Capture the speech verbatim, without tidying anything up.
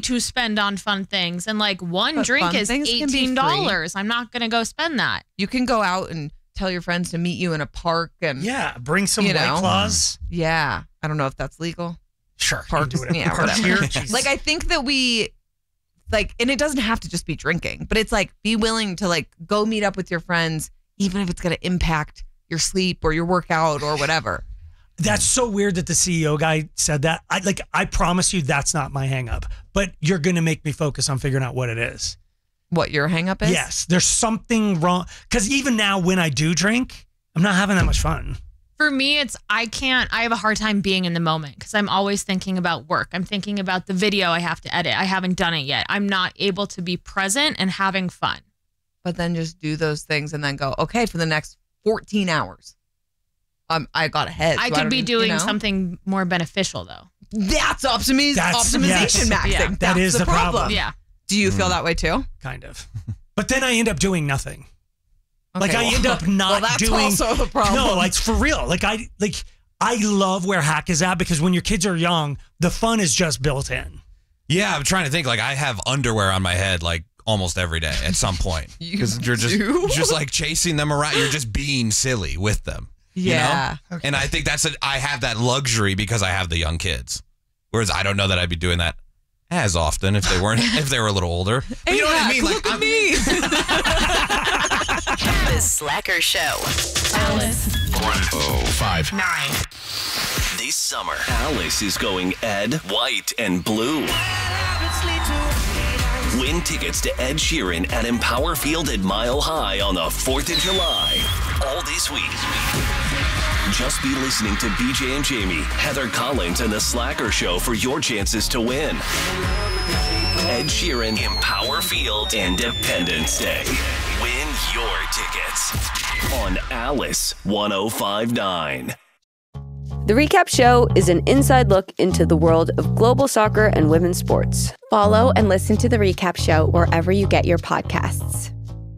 to spend on fun things. And like one But drink fun is things can be eighteen dollars. I'm not going to go spend that. You can go out and tell your friends to meet you in a park and Yeah, bring some You White know. Claws. yeah. I don't know if that's legal. Sure. Parks, you can do yeah, Parks whatever. here. Jeez. Like I think that we like, and it doesn't have to just be drinking, but it's like be willing to like go meet up with your friends, even if it's going to impact your sleep or your workout or whatever. That's so weird that the C E O guy said that. I like. I promise you, that's not my hang up. But you're gonna make me focus on figuring out what it is. What your hang up is? Yes, there's something wrong. Because even now, when I do drink, I'm not having that much fun. For me, it's I can't, I have a hard time being in the moment because I'm always thinking about work. I'm thinking about the video I have to edit. I haven't done it yet. I'm not able to be present and having fun. But then just do those things and then go, okay, for the next fourteen hours. Um, I got ahead. I so could don't be even- doing you know? something more beneficial though. That's, optimiz- That's- optimization yes. maxing. Yeah. That's That is the the problem. problem. Yeah. Do you feel that way too? Kind of. But then I end up doing nothing. Like Okay, I well- end up not well, that's doing. also the problem. No, like for real. Like I like I love where Hack is at because when your kids are young, the fun is just built in. Yeah, I'm trying to think. Like I have underwear on my head like almost every day at some point You because you're just do? just like chasing them around. You're just being silly with them. You Yeah. know? And I think that's a, I have that luxury because I have the young kids. Whereas I don't know that I'd be doing that as often if they weren't if they were a little older. But you know what I mean? Look at me. The Slacker Show. Alice. one oh five. Nine. This summer, Alice is going Ed, White, and Blue. Win tickets to Ed Sheeran at Empower Field at Mile High on the fourth of July. All this week. Just be listening to B J and Jamie, Heather Collins, and The Slacker Show for your chances to win. Ed Sheeran, Empower Field, Independence Day. Win your tickets on Alice one oh five point nine. The Recap Show is an inside look into the world of global soccer and women's sports. Follow and listen to The Recap Show wherever you get your podcasts.